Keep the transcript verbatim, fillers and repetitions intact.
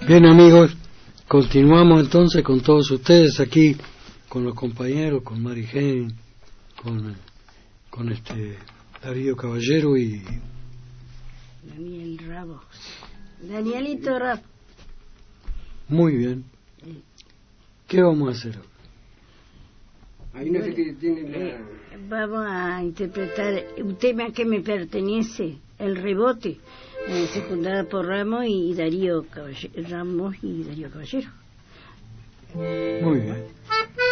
Bien, amigos, continuamos entonces con todos ustedes aquí, con los compañeros, con Marigén, con, con este Darío Caballero y Daniel Ramos. Danielito Ramos. Muy bien. ¿Qué vamos a hacer? Ahí no sé qué tiene la... Eh, vamos a interpretar un tema que me pertenece, El Rebote, eh, secundada por Ramos y Darío Caballero, Ramos y Darío Caballero. Muy bien.